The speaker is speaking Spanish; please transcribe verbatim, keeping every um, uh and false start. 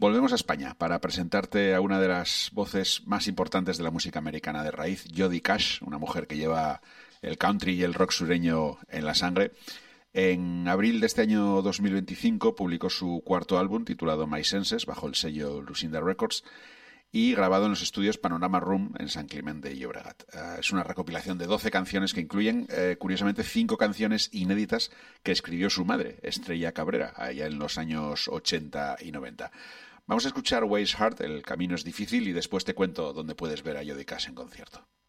Volvemos a España para presentarte a una de las voces más importantes de la música americana de raíz, Jody Cash, una mujer que lleva el country y el rock sureño en la sangre. En abril de este año dos mil veinticinco publicó su cuarto álbum titulado My Senses bajo el sello Lucinda Records y grabado en los estudios Panorama Room en San Climent de Llobregat. Uh, es una recopilación de doce canciones que incluyen, eh, curiosamente, cinco canciones inéditas que escribió su madre, Estrella Cabrera, allá en los años ochenta y noventa. Vamos a escuchar Way's Heart, El camino es difícil, y después te cuento dónde puedes ver a Jody Cash en concierto.